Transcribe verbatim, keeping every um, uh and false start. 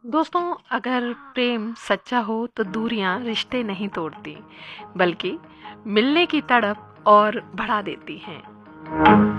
दोस्तों, अगर प्रेम सच्चा हो तो दूरियां रिश्ते नहीं तोड़ती, बल्कि मिलने की तड़प और बढ़ा देती हैं।